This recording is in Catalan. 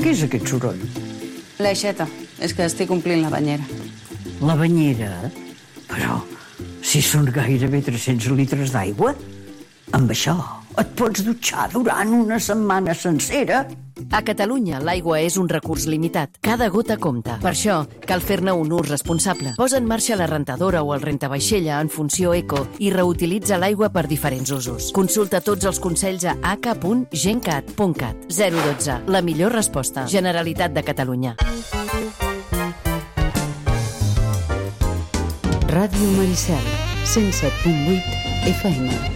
Què és aquest soroll? L'aixeta. És que estic omplint la banyera. La banyera? Però si són gairebé 300 litres d'aigua, amb això et pots dutxar durant una setmana sencera. A Catalunya, l'aigua és un recurs limitat. Cada gota compta. Per això, cal fer-ne un ús responsable. Posa en marxa la rentadora o el rentavaixella en funció eco i reutilitza l'aigua per diferents usos. Consulta tots els consells a h.gencat.cat. 012. La millor resposta. Generalitat de Catalunya. Ràdio Maricel, 107.8 FM.